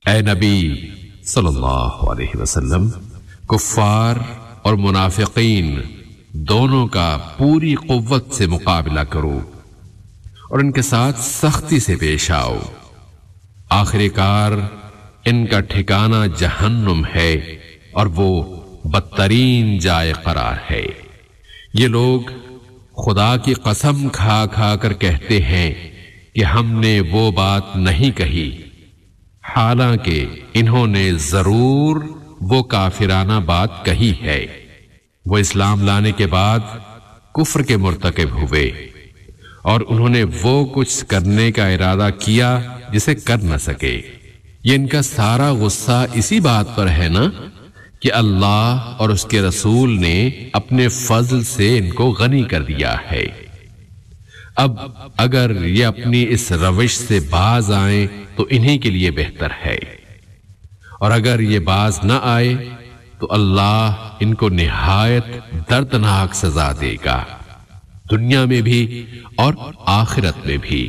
اے نبی صلی اللہ علیہ وسلم، کفار اور منافقین دونوں کا پوری قوت سے مقابلہ کرو اور ان کے ساتھ سختی سے پیش آؤ۔ آخر کار ان کا ٹھکانہ جہنم ہے اور وہ بدترین جائے قرار ہے۔ یہ لوگ خدا کی قسم کھا کھا کر کہتے ہیں کہ ہم نے وہ بات نہیں کہی، حالانکہ انہوں نے ضرور وہ کافرانہ بات کہی ہے۔ وہ اسلام لانے کے بعد کفر کے مرتکب ہوئے اور انہوں نے وہ کچھ کرنے کا ارادہ کیا جسے کر نہ سکے۔ یہ ان کا سارا غصہ اسی بات پر ہے نا کہ اللہ اور اس کے رسول نے اپنے فضل سے ان کو غنی کر دیا ہے۔ اب اگر یہ اپنی اس روش سے باز آئیں تو انہی کے لیے بہتر ہے، اور اگر یہ باز نہ آئے تو اللہ ان کو نہایت دردناک سزا دے گا، دنیا میں بھی اور آخرت میں بھی،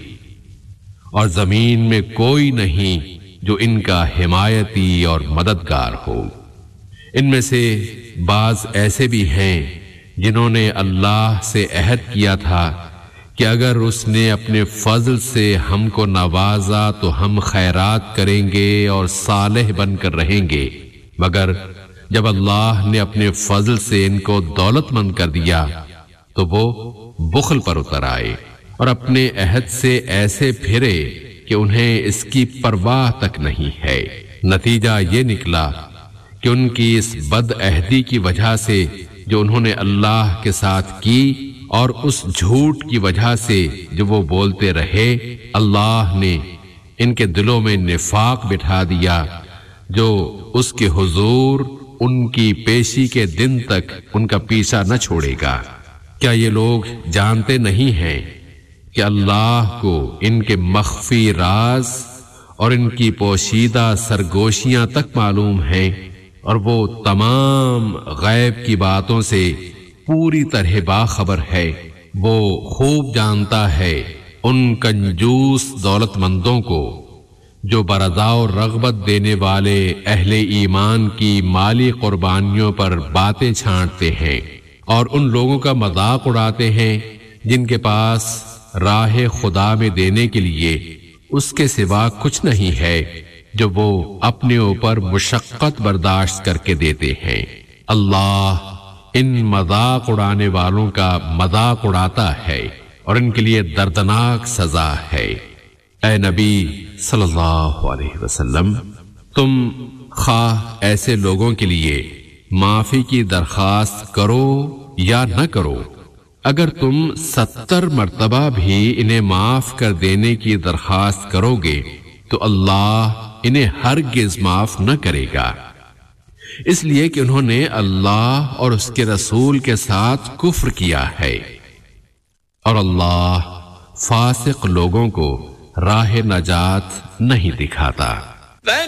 اور زمین میں کوئی نہیں جو ان کا حمایتی اور مددگار ہو۔ ان میں سے بعض ایسے بھی ہیں جنہوں نے اللہ سے عہد کیا تھا کہ اگر اس نے اپنے فضل سے ہم کو نوازا تو ہم خیرات کریں گے اور صالح بن کر رہیں گے، مگر جب اللہ نے اپنے فضل سے ان کو دولت مند کر دیا تو وہ بخل پر اتر آئے اور اپنے عہد سے ایسے پھرے کہ انہیں اس کی پرواہ تک نہیں ہے۔ نتیجہ یہ نکلا کہ ان کی اس بد عہدی کی وجہ سے جو انہوں نے اللہ کے ساتھ کی اور اس جھوٹ کی وجہ سے جو وہ بولتے رہے، اللہ نے ان کے دلوں میں نفاق بٹھا دیا جو اس کے حضور ان کی پیشی کے دن تک ان کا پیچھا نہ چھوڑے گا۔ کیا یہ لوگ جانتے نہیں ہیں کہ اللہ کو ان کے مخفی راز اور ان کی پوشیدہ سرگوشیاں تک معلوم ہیں، اور وہ تمام غیب کی باتوں سے پوری طرح باخبر ہے۔ وہ خوب جانتا ہے ان کنجوس دولت مندوں کو جو برضا و رغبت دینے والے اہل ایمان کی مالی قربانیوں پر باتیں چھانٹتے ہیں، اور ان لوگوں کا مذاق اڑاتے ہیں جن کے پاس راہ خدا میں دینے کے لیے اس کے سوا کچھ نہیں ہے جو وہ اپنے اوپر مشقت برداشت کر کے دیتے ہیں۔ اللہ ان مذاق اڑانے والوں کا مذاق اڑاتا ہے اور ان کے لیے دردناک سزا ہے۔ اے نبی صلی اللہ علیہ وسلم، تم خواہ ایسے لوگوں کے لیے معافی کی درخواست کرو یا نہ کرو، اگر تم 70 مرتبہ بھی انہیں معاف کر دینے کی درخواست کرو گے تو اللہ انہیں ہرگز معاف نہ کرے گا، اس لیے کہ انہوں نے اللہ اور اس کے رسول کے ساتھ کفر کیا ہے، اور اللہ فاسق لوگوں کو راہ نجات نہیں دکھاتا۔